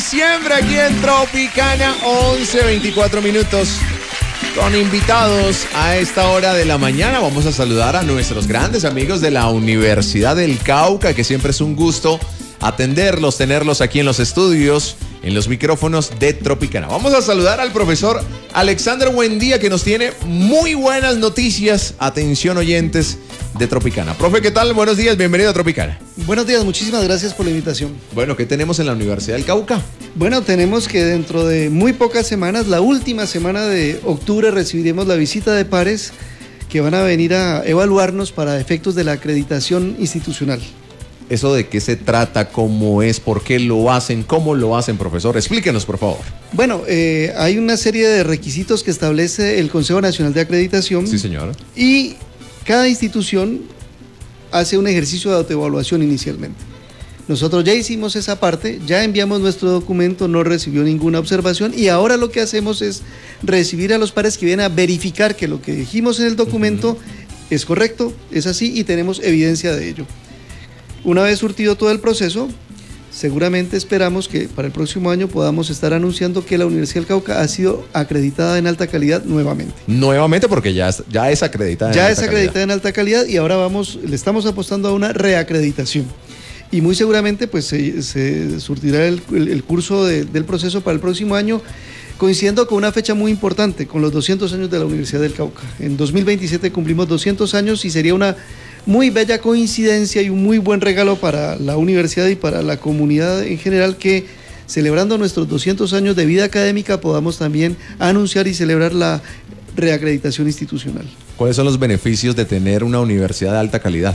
diciembre aquí en Tropicana, 11:24 minutos. Con invitados a esta hora de la mañana. Vamos a saludar a nuestros grandes amigos de la Universidad del Cauca, que siempre es un gusto atenderlos, tenerlos aquí en los estudios, en los micrófonos de Tropicana. Vamos a saludar al profesor Alexander Buendía, que nos tiene muy buenas noticias. Atención, oyentes de Tropicana. Profe, ¿qué tal? Buenos días, bienvenido a Tropicana. Buenos días, muchísimas gracias por la invitación. Bueno, ¿qué tenemos en la Universidad del Cauca? Bueno, tenemos que dentro de muy pocas semanas, la última semana de octubre, recibiremos la visita de pares que van a venir a evaluarnos para efectos de la acreditación institucional. ¿Eso de qué se trata? ¿Cómo es? ¿Por qué lo hacen? ¿Cómo lo hacen, profesor? Explíquenos, por favor. Bueno, hay una serie de requisitos que establece el Consejo Nacional de Acreditación. Sí, señor. Y cada institución hace un ejercicio de autoevaluación inicialmente. Nosotros ya hicimos esa parte, ya enviamos nuestro documento, no recibió ninguna observación y ahora lo que hacemos es recibir a los pares que vienen a verificar que lo que dijimos en el documento es correcto, es así y tenemos evidencia de ello. Una vez surtido todo el proceso, seguramente esperamos que para el próximo año podamos estar anunciando que la Universidad del Cauca ha sido acreditada en alta calidad nuevamente. Nuevamente porque ya es acreditada. Ya es acreditada en alta calidad y ahora le estamos apostando a una reacreditación. Y muy seguramente pues se surtirá el curso del proceso para el próximo año, coincidiendo con una fecha muy importante, con los 200 años de la Universidad del Cauca. En 2027 cumplimos 200 años y sería una muy bella coincidencia y un muy buen regalo para la universidad y para la comunidad en general que, celebrando nuestros 200 años de vida académica, podamos también anunciar y celebrar la reacreditación institucional. ¿Cuáles son los beneficios de tener una universidad de alta calidad?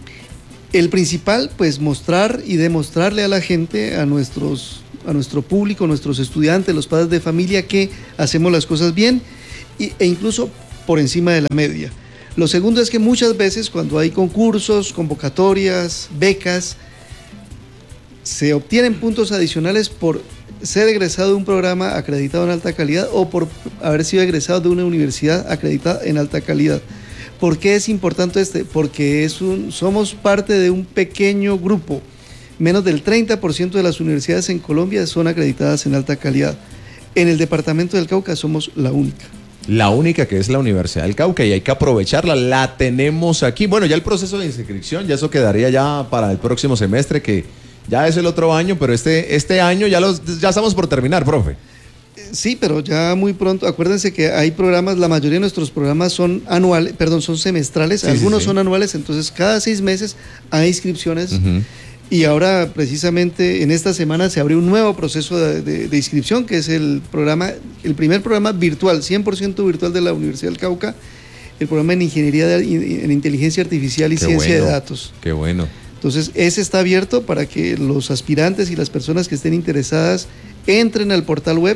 El principal, pues mostrar y demostrarle a la gente, a nuestro público, a nuestros estudiantes, los padres de familia, que hacemos las cosas bien e incluso por encima de la media. Lo segundo es que muchas veces cuando hay concursos, convocatorias, becas, se obtienen puntos adicionales por ser egresado de un programa acreditado en alta calidad o por haber sido egresado de una universidad acreditada en alta calidad. ¿Por qué es importante Porque somos parte de un pequeño grupo. Menos del 30% de las universidades en Colombia son acreditadas en alta calidad. En el departamento del Cauca somos la única. La única, que es la Universidad del Cauca, y hay que aprovecharla, la tenemos aquí. Bueno, ya el proceso de inscripción, ya eso quedaría ya para el próximo semestre, que ya es el otro año, pero este año ya estamos por terminar, profe. Sí, pero ya muy pronto, acuérdense que hay programas, la mayoría de nuestros programas son son semestrales, sí, algunos son anuales, entonces cada 6 meses hay inscripciones. Y ahora precisamente en esta semana se abrió un nuevo proceso de inscripción, que es el primer programa virtual, 100% virtual de la Universidad del Cauca, el programa en Ingeniería en Inteligencia Artificial y Ciencia de Datos. Qué bueno. Entonces ese está abierto para que los aspirantes y las personas que estén interesadas entren al portal web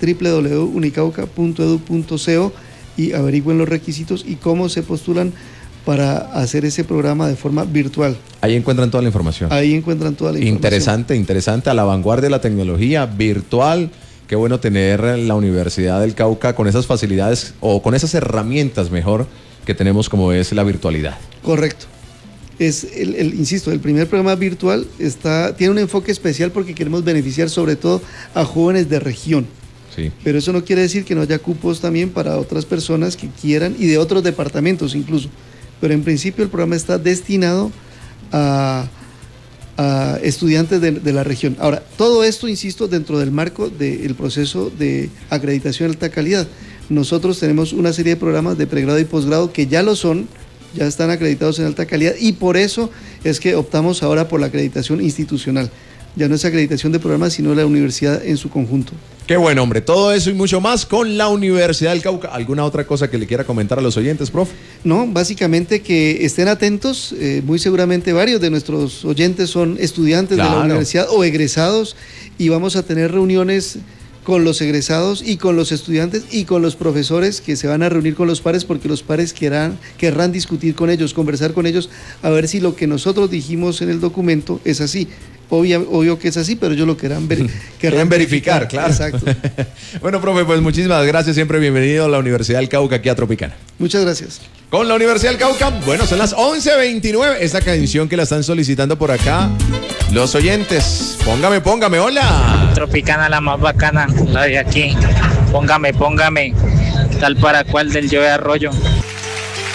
www.unicauca.edu.co y averigüen los requisitos y cómo se postulan para hacer ese programa de forma virtual. Ahí encuentran toda la información. Ahí encuentran toda la información. Interesante, a la vanguardia de la tecnología virtual. Qué bueno tener la Universidad del Cauca con esas facilidades o con esas herramientas mejor que tenemos, como es la virtualidad. Correcto. Es insisto, el primer programa virtual tiene un enfoque especial porque queremos beneficiar sobre todo a jóvenes de región. Sí. Pero eso no quiere decir que no haya cupos también para otras personas que quieran y de otros departamentos incluso. Pero en principio el programa está destinado a estudiantes de la región. Ahora, todo esto, insisto, dentro del marco del proceso de acreditación de alta calidad. Nosotros tenemos una serie de programas de pregrado y posgrado que ya están acreditados en alta calidad y por eso es que optamos ahora por la acreditación institucional. Ya no es acreditación de programas, sino la universidad en su conjunto. Qué bueno, hombre. Todo eso y mucho más con la Universidad del Cauca. ¿Alguna otra cosa que le quiera comentar a los oyentes, profe? No, básicamente que estén atentos. Muy seguramente varios de nuestros oyentes son estudiantes de la universidad o egresados y vamos a tener reuniones con los egresados y con los estudiantes y con los profesores que se van a reunir con los pares porque los pares querrán discutir con ellos, conversar con ellos, a ver si lo que nosotros dijimos en el documento es así. obvio que es así, pero ellos lo querrán verificar, claro. Exacto. Bueno, profe, pues muchísimas gracias. Siempre bienvenido a la Universidad del Cauca, aquí a Tropicana. Muchas gracias. Con la Universidad del Cauca, bueno, son las 11:29. Esta canción que la están solicitando por acá los oyentes. Póngame, hola. Tropicana, la más bacana, la de aquí. Póngame, tal para cual del Joe Arroyo.